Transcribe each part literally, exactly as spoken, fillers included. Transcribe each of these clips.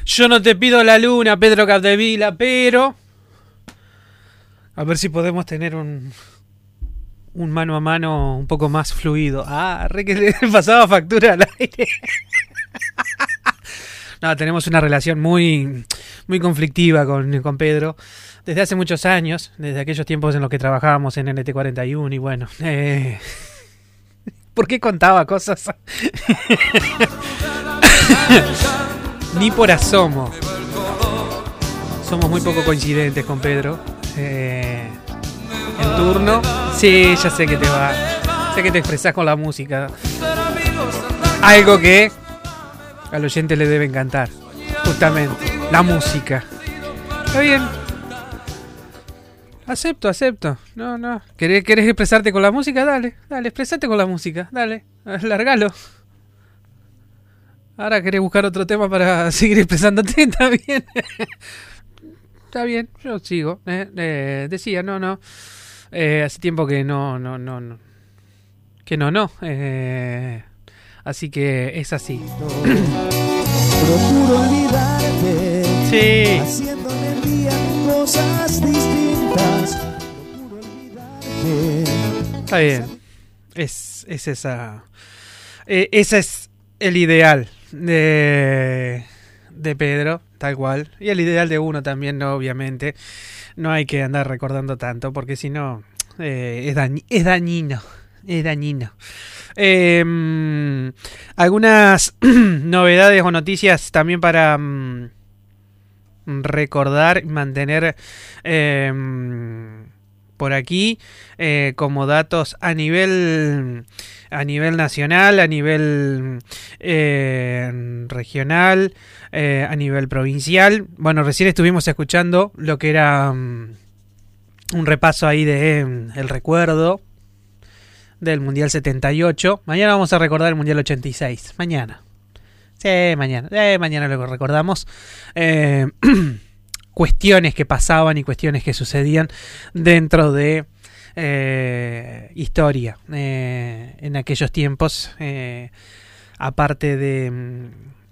Yo no te pido la luna, Pedro Capdevila, pero a ver si podemos tener un un mano a mano un poco más fluido. Ah, re que le pasaba factura al aire. No, tenemos una relación muy muy conflictiva con, con Pedro desde hace muchos años, desde aquellos tiempos en los que trabajábamos en N T cuarenta y uno y bueno, eh, ¿por qué contaba cosas? Ni por asomo. Somos muy poco coincidentes con Pedro. Eh, en turno. Sí, ya sé que te va. Sé que te expresás con la música. Algo que al oyente le debe encantar. Justamente. La música. Está bien. Acepto, acepto. No, no. ¿Querés, querés expresarte con la música? Dale, dale, expresate con la música. Dale. Largalo. Ahora querés buscar otro tema para seguir expresándote, está bien. Está bien, yo sigo. Eh, eh, decía, no, no. Eh, hace tiempo que no, no, no, no. Que no, no. Eh, así que es así. Procuro olvidarte. Sí. Haciendo en el día cosas distintas. Procuro olvidarte. Está bien. Es, es esa. Eh, ese es el ideal de, de Pedro, tal cual. Y el ideal de uno también, no, obviamente. No hay que andar recordando tanto, porque si no, eh, es, dañi- es dañino. Es dañino. Eh, algunas novedades o noticias también para um, recordar y mantener eh, por aquí eh, como datos a nivel a nivel nacional, a nivel eh, regional, eh, a nivel provincial. Bueno, recién estuvimos escuchando lo que era um, un repaso ahí de um, el recuerdo del Mundial setenta y ocho. Mañana vamos a recordar el Mundial ochenta y seis. Mañana. Sí, mañana. Eh, mañana lo recordamos. Eh, cuestiones que pasaban y cuestiones que sucedían dentro de eh, historia eh, en aquellos tiempos. Eh, aparte de,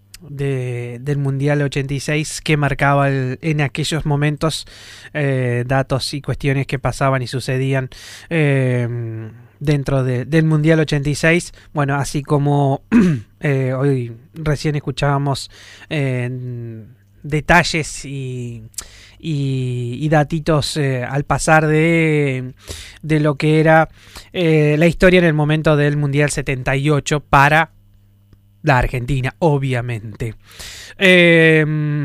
de del Mundial ochenta y seis que marcaba el, en aquellos momentos eh, datos y cuestiones que pasaban y sucedían eh, dentro de, del Mundial ochenta y seis, bueno, así como eh, hoy recién escuchábamos eh, detalles y, y, y datitos eh, al pasar de, de lo que era eh, la historia en el momento del Mundial setenta y ocho para la Argentina, obviamente. Eh,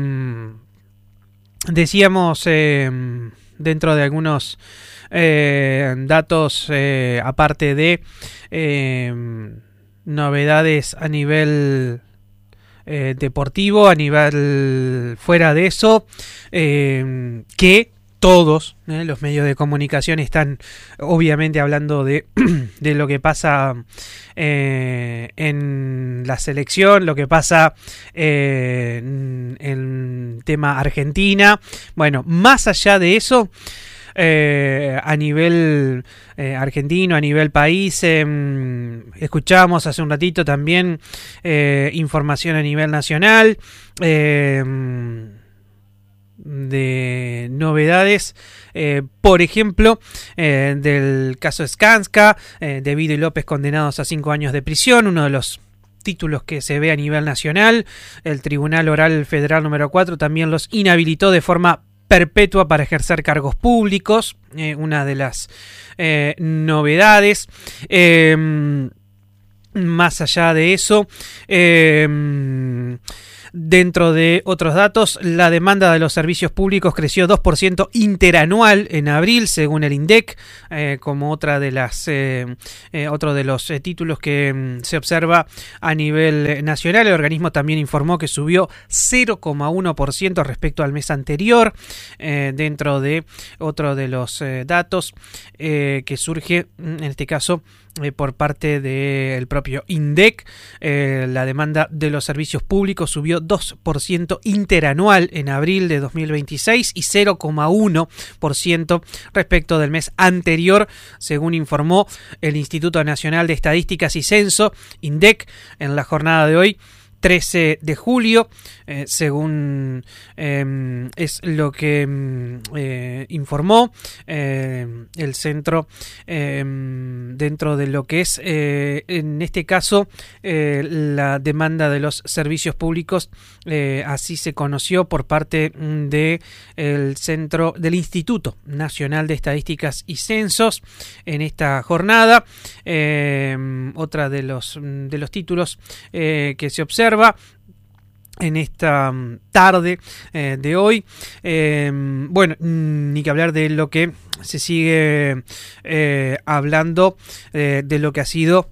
decíamos eh, dentro de algunos Eh, datos eh, aparte de eh, novedades a nivel eh, deportivo, a nivel fuera de eso, eh, que todos eh, los medios de comunicación están obviamente hablando de, de lo que pasa eh, en la selección, lo que pasa eh, en el tema Argentina. Bueno, más allá de eso, Eh, a nivel eh, argentino, a nivel país, eh, escuchamos hace un ratito también eh, información a nivel nacional eh, de novedades, eh, por ejemplo eh, del caso Skanska, eh, de Vido y López condenados a cinco años de prisión, uno de los títulos que se ve a nivel nacional. El Tribunal Oral Federal número cuatro también los inhabilitó de forma perpetua para ejercer cargos públicos, eh, una de las eh, novedades. Eh, más allá de eso, eh, dentro de otros datos, la demanda de los servicios públicos creció dos por ciento interanual en abril, según el INDEC, eh, como otra de las eh, eh, otro de los eh, títulos que mm, se observa a nivel nacional. El organismo también informó que subió cero coma uno por ciento respecto al mes anterior, eh, dentro de otro de los eh, datos eh, que surge, en este caso, Eh, por parte del propio INDEC. Eh, la demanda de los servicios públicos subió dos por ciento interanual en abril de dos mil veintiséis y cero coma uno por ciento respecto del mes anterior, según informó el Instituto Nacional de Estadísticas y Censo, INDEC, en la jornada de hoy, trece de julio, eh, según eh, es lo que eh, informó eh, el centro eh, dentro de lo que es, eh, en este caso, eh, la demanda de los servicios públicos. Eh, así se conoció por parte de el centro del Instituto Nacional de Estadísticas y Censos en esta jornada. Eh, otra de los de los títulos eh, que se observa en esta tarde eh, de hoy, eh, bueno, ni que hablar de lo que se sigue eh, hablando eh, de lo que ha sido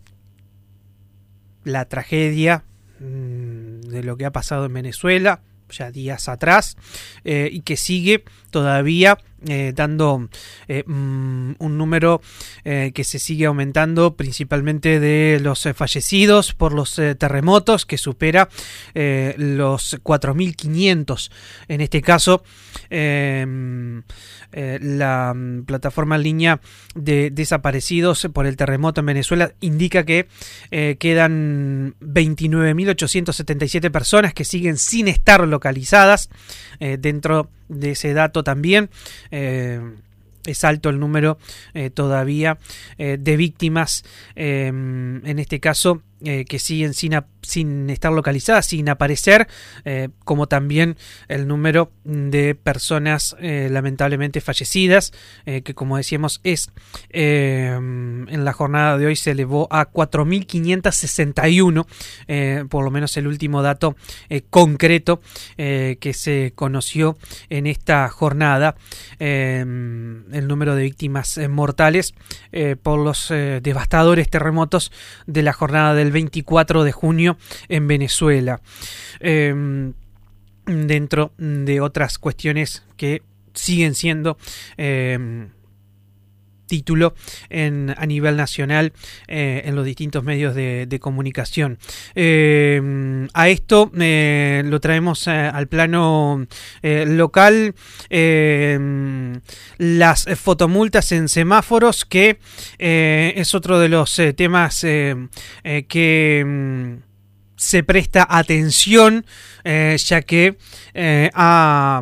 la tragedia, de lo que ha pasado en Venezuela ya días atrás, eh, y que sigue todavía eh, dando eh, un número eh, que se sigue aumentando, principalmente de los eh, fallecidos por los eh, terremotos, que supera eh, los cuatro mil quinientos. En este caso, eh, eh, la plataforma en línea de desaparecidos por el terremoto en Venezuela indica que eh, quedan veintinueve mil ochocientas setenta y siete personas que siguen sin estar localizadas. Eh, dentro de ese dato también eh, es alto el número eh, todavía eh, de víctimas, eh, en este caso, eh, que siguen sin, sin estar localizadas, sin aparecer, eh, como también el número de personas eh, lamentablemente fallecidas, eh, que como decíamos es eh, en la jornada de hoy se elevó a cuatro mil quinientos sesenta y uno, eh, por lo menos el último dato eh, concreto eh, que se conoció en esta jornada, eh, el número de víctimas eh, mortales eh, por los eh, devastadores terremotos de la jornada del veinticuatro de junio en Venezuela, eh, dentro de otras cuestiones que siguen siendo eh, título en, a nivel nacional eh, en los distintos medios de, de comunicación. Eh, a esto eh, lo traemos eh, al plano eh, local, eh, las fotomultas en semáforos, que eh, es otro de los eh, temas eh, eh, que mm, se presta atención, eh, ya que eh, ha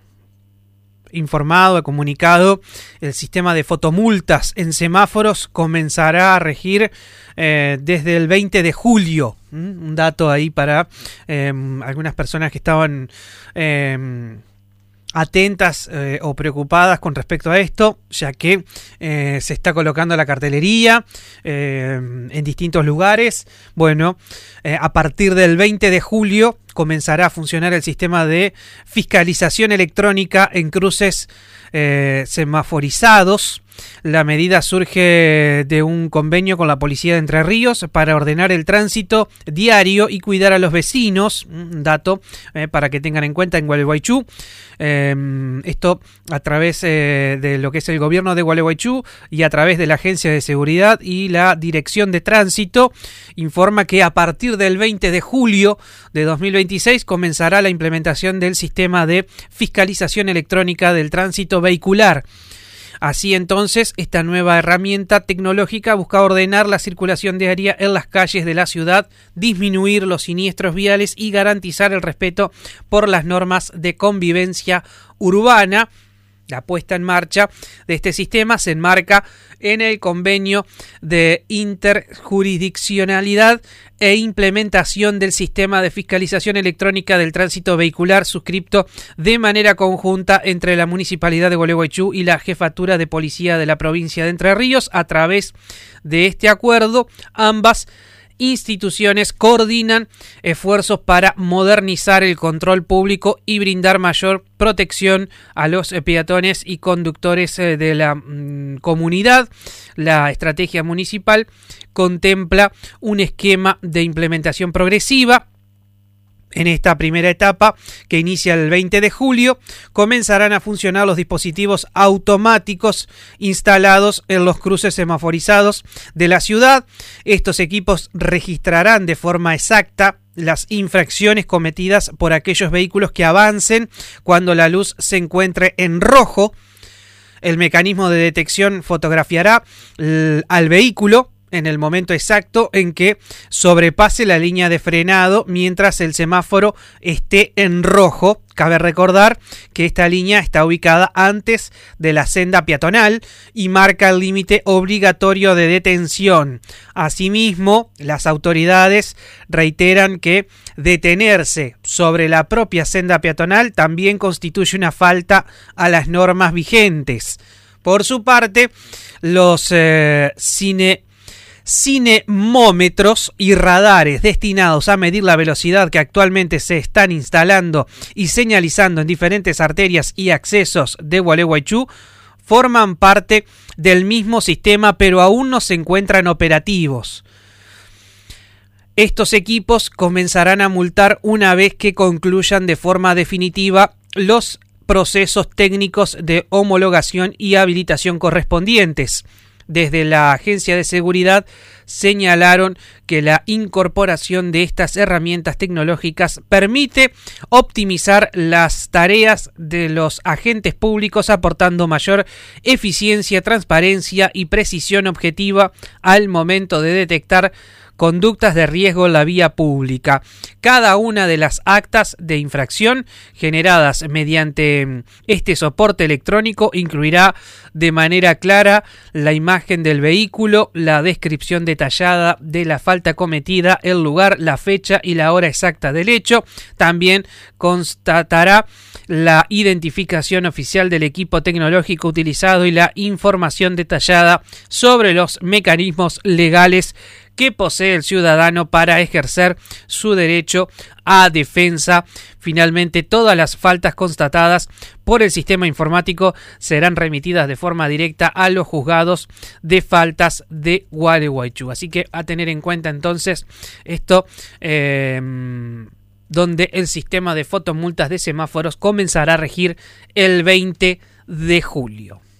informado, ha comunicado, el sistema de fotomultas en semáforos comenzará a regir eh, desde el veinte de julio. ¿Mm? Un dato ahí para eh, algunas personas que estaban eh, atentas eh, o preocupadas con respecto a esto, ya que eh, se está colocando la cartelería eh, en distintos lugares. Bueno, eh, a partir del veinte de julio comenzará a funcionar el sistema de fiscalización electrónica en cruces eh, semaforizados. La medida surge de un convenio con la Policía de Entre Ríos para ordenar el tránsito diario y cuidar a los vecinos. Un dato eh, para que tengan en cuenta en Gualeguaychú. Eh, esto a través eh, de lo que es el gobierno de Gualeguaychú y a través de la Agencia de Seguridad y la Dirección de Tránsito, informa que a partir del veinte de julio de dos mil veintiséis comenzará la implementación del sistema de fiscalización electrónica del tránsito vehicular. Así entonces, esta nueva herramienta tecnológica busca ordenar la circulación diaria en las calles de la ciudad, disminuir los siniestros viales y garantizar el respeto por las normas de convivencia urbana. La puesta en marcha de este sistema se enmarca en el convenio de interjurisdiccionalidad e implementación del sistema de fiscalización electrónica del tránsito vehicular suscripto de manera conjunta entre la Municipalidad de Gualeguaychú y la Jefatura de Policía de la provincia de Entre Ríos. A través de este acuerdo, ambas instituciones coordinan esfuerzos para modernizar el control público y brindar mayor protección a los peatones y conductores de la mm, comunidad. La estrategia municipal contempla un esquema de implementación progresiva. En esta primera etapa, que inicia el veinte de julio, comenzarán a funcionar los dispositivos automáticos instalados en los cruces semaforizados de la ciudad. Estos equipos registrarán de forma exacta las infracciones cometidas por aquellos vehículos que avancen cuando la luz se encuentre en rojo. El mecanismo de detección fotografiará al vehículo en el momento exacto en que sobrepase la línea de frenado mientras el semáforo esté en rojo. Cabe recordar que esta línea está ubicada antes de la senda peatonal y marca el límite obligatorio de detención. Asimismo, las autoridades reiteran que detenerse sobre la propia senda peatonal también constituye una falta a las normas vigentes. Por su parte, los eh, cine cinemómetros y radares destinados a medir la velocidad que actualmente se están instalando y señalizando en diferentes arterias y accesos de Gualeguaychú forman parte del mismo sistema, pero aún no se encuentran operativos. Estos equipos comenzarán a multar una vez que concluyan de forma definitiva los procesos técnicos de homologación y habilitación correspondientes. Desde la Agencia de Seguridad señalaron que la incorporación de estas herramientas tecnológicas permite optimizar las tareas de los agentes públicos, aportando mayor eficiencia, transparencia y precisión objetiva al momento de detectar conductas de riesgo en la vía pública. Cada una de las actas de infracción generadas mediante este soporte electrónico incluirá de manera clara la imagen del vehículo, la descripción detallada de la falta cometida, el lugar, la fecha y la hora exacta del hecho. También constatará la identificación oficial del equipo tecnológico utilizado y la información detallada sobre los mecanismos legales que posee el ciudadano para ejercer su derecho a defensa. Finalmente, todas las faltas constatadas por el sistema informático serán remitidas de forma directa a los juzgados de faltas de Gualeguaychú. Así que a tener en cuenta entonces esto, eh, donde el sistema de fotomultas de semáforos comenzará a regir el veinte de julio.